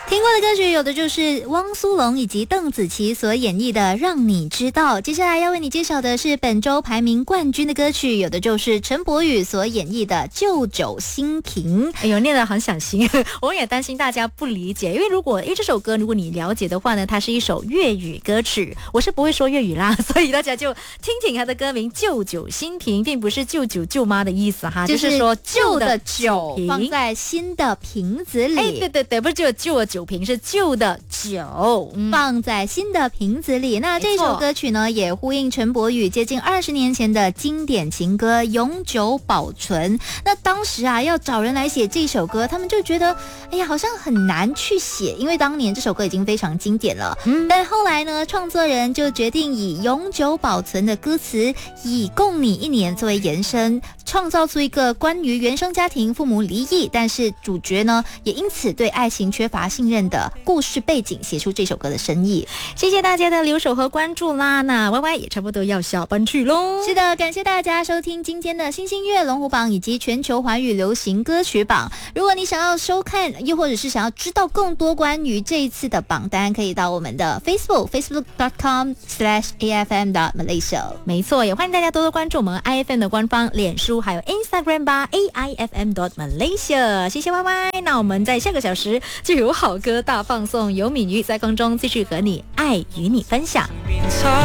听过的歌曲有的就是汪苏泷以及邓紫棋所演绎的《让你知道》，接下来要为你介绍的是本周排名冠军的歌曲，有的就是陈柏宇所演绎的《旧酒新瓶》。 哎呦，念得很小心，我也担心大家不理解，因为这首歌如果你了解的话呢，它是一首粤语歌曲，我是不会说粤语啦，所以大家就听听它的歌名《旧酒新瓶》，并不是舅舅舅妈的意思哈，就是说旧的酒放在新的瓶子里。 哎，对，不是只有旧的酒瓶，是旧的酒， 放在新的瓶子里。那这首歌曲呢，也呼应陈柏宇接近20年前的经典情歌《永久保存》。那当时啊，要找人来写这首歌，他们就觉得，哎呀，好像很难去写，因为当年这首歌已经非常经典了。但后来呢，创作人就决定以永久保存的歌词，以供你一年作为延伸，创造出一个关于原生家庭父母离异，但是主角呢，也因此对爱情缺乏信任的故事背景，写出这首歌的深意。 谢谢大家的留守和关注啦，那 YY 也差不多要下班去咯。 是的，感谢大家收听今天的新星乐龙虎榜以及全球华语流行歌曲榜。如果你想要收看，又或者是想要知道更多关于这一次的榜单，可以到我们的 facebook.com/AIFM.Malaysia。 没错，也欢迎大家多多关注我们 IFM 的官方脸书还有 Instagram 吧， AIFM.Malaysia。 谢谢 YY， 那我们在下个小时就有好歌大放送，有敏瑜在空中继续和你爱与你分享。